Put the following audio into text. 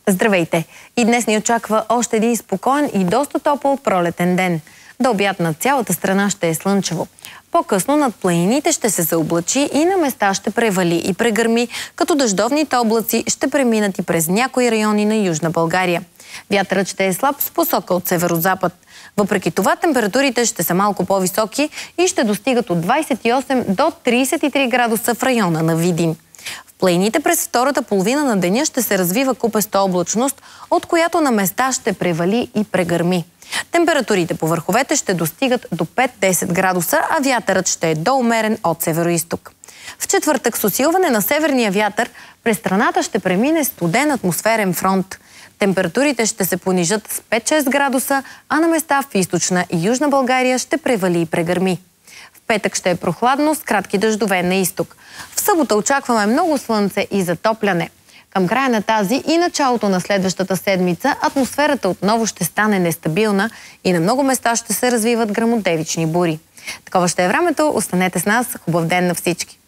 Здравейте! И днес ни очаква още един спокоен и доста топъл пролетен ден. До обяд над цялата страна ще е слънчево. По-късно над планините ще се заоблачи и на места ще превали и прегърми, като дъждовните облаци ще преминат и през някои райони на Южна България. Вятърът ще е слаб с посока от северозапад. Въпреки това температурите ще са малко по-високи и ще достигат от 28 до 33 градуса в района на Видин. В планините през втората половина на деня ще се развива купеста облачност, от която на места ще превали и прегърми. Температурите по върховете ще достигат до 5-10 градуса, а вятърът ще е доумерен от североизток. В четвъртък с усилване на северния вятър през страната ще премине студен атмосферен фронт. Температурите ще се понижат с 5-6 градуса, а на места в източна и южна България ще превали и прегърми. В петък ще е прохладно с кратки дъждове на изток. В събота очакваме много слънце и затопляне. Към края на тази и началото на следващата седмица атмосферата отново ще стане нестабилна и на много места ще се развиват гръмотевични бури. Такова ще е времето. Останете с нас. Хубав ден на всички!